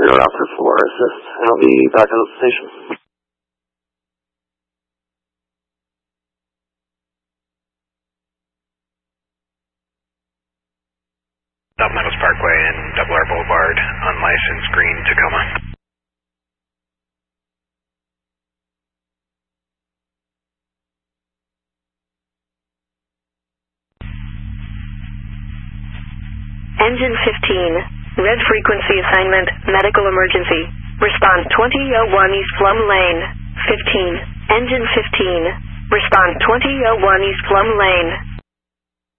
You're out for 4 assist. I'll be back on the station. South Meadows Parkway and Double R Boulevard, unlicensed green Tacoma. Engine 15, red frequency assignment, medical emergency. Respond 2001 East Plum Lane. 15, engine 15. Respond 2001 East Plum Lane.